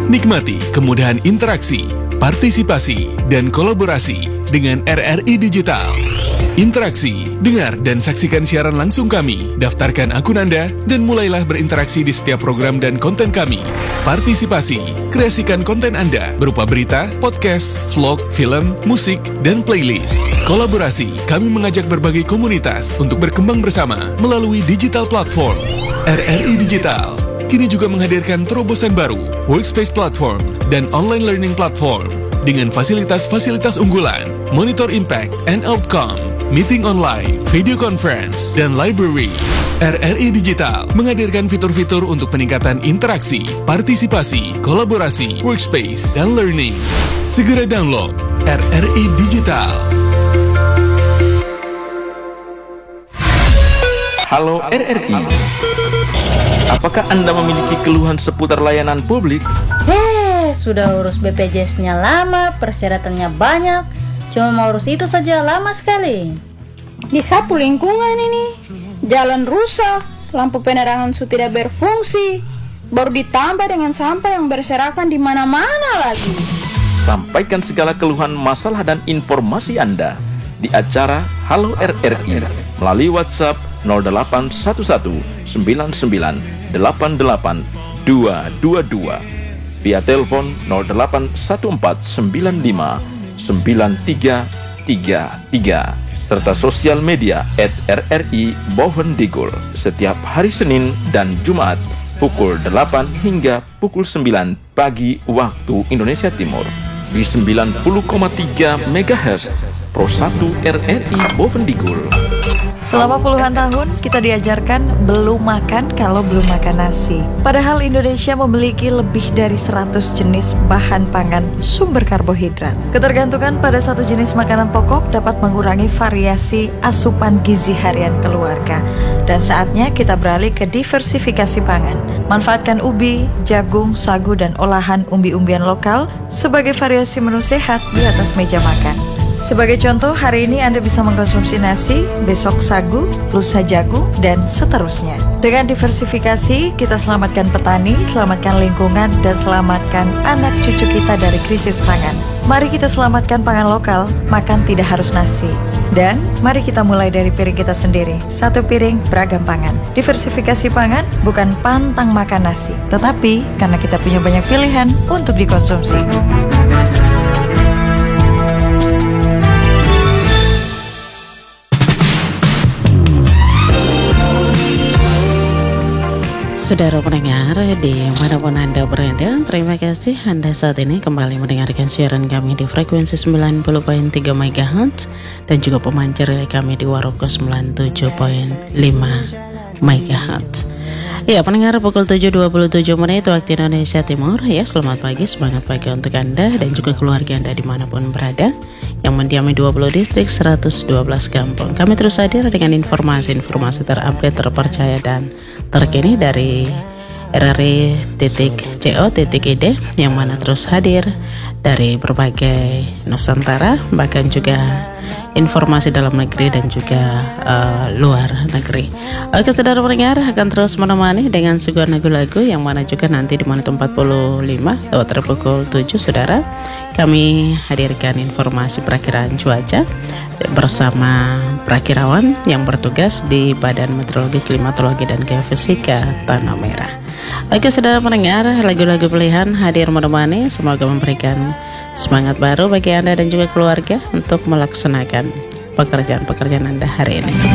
Nikmati kemudahan interaksi, partisipasi, dan kolaborasi dengan RRI Digital. Interaksi, dengar dan saksikan siaran langsung kami, daftarkan akun Anda, dan mulailah berinteraksi di setiap program dan konten kami. Partisipasi, kreasikan konten Anda berupa berita, podcast, vlog, film, musik, dan playlist. Kolaborasi, kami mengajak berbagai komunitas untuk berkembang bersama melalui digital platform. RRI Digital kini juga menghadirkan terobosan baru, workspace platform, dan online learning platform dengan fasilitas-fasilitas unggulan, monitor impact and outcome, meeting online, video conference, dan library. RRI Digital menghadirkan fitur-fitur untuk peningkatan interaksi, partisipasi, kolaborasi, workspace, dan learning. Segera download RRI Digital. Halo RRI, apakah Anda memiliki keluhan seputar layanan publik? Sudah urus BPJS-nya lama, persyaratannya banyak, cuma mau urus itu saja lama sekali. Disapu lingkungan ini, jalan rusak, lampu penerangan sudah tidak berfungsi, baru ditambah dengan sampah yang berserakan di mana-mana lagi. Sampaikan segala keluhan, masalah, dan informasi Anda di acara Halo RRI melalui WhatsApp 0811 99 88 222, via telepon 0814 95 9333, serta sosial media @RRI Bovendigul setiap hari Senin dan Jumat pukul 8 hingga pukul 9 pagi waktu Indonesia Timur di 90,3 MHz Pro 1 RRI Bovendigul. Selama puluhan tahun, kita diajarkan belum makan kalau belum makan nasi. Padahal Indonesia memiliki lebih dari 100 jenis bahan pangan sumber karbohidrat. Ketergantungan pada satu jenis makanan pokok dapat mengurangi variasi asupan gizi harian keluarga. Dan saatnya kita beralih ke diversifikasi pangan. Manfaatkan ubi, jagung, sagu, dan olahan umbi-umbian lokal sebagai variasi menu sehat di atas meja makan. Sebagai contoh, hari ini Anda bisa mengkonsumsi nasi, besok sagu, lusa jagung, dan seterusnya. Dengan diversifikasi, kita selamatkan petani, selamatkan lingkungan, dan selamatkan anak cucu kita dari krisis pangan. Mari kita selamatkan pangan lokal, makan tidak harus nasi. Dan mari kita mulai dari piring kita sendiri. Satu piring, beragam pangan. Diversifikasi pangan bukan pantang makan nasi, tetapi karena kita punya banyak pilihan untuk dikonsumsi. Saudara pendengar di manapun Anda berada, terima kasih Anda saat ini kembali mendengarkan siaran kami di frekuensi 90.3 MHz dan juga pemancar kami di Waroke 97.5 MHz. Ya, pendengar, pukul 7.27 waktu Indonesia Timur. Ya, selamat pagi, semangat pagi untuk Anda dan juga keluarga Anda dimanapun berada yang mendiami 20 distrik 112 kampung. Kami terus hadir dengan informasi-informasi terupdate, terpercaya, dan terkini dari RRI.co.id yang mana terus hadir dari berbagai Nusantara, bahkan juga informasi dalam negeri dan juga luar negeri. Oke, saudara pendengar, akan terus menemani dengan sebuah lagu-lagu yang mana juga nanti di menit 45 lewat pukul 7, saudara, kami hadirkan informasi perakiraan cuaca bersama perakirawan yang bertugas di Badan Meteorologi, Klimatologi, dan Geofisika Tanah Merah. Oke, saudara pendengar, lagu-lagu pilihan hadir menemani, semoga memberikan semangat baru bagi Anda dan juga keluarga untuk melaksanakan pekerjaan-pekerjaan Anda hari ini.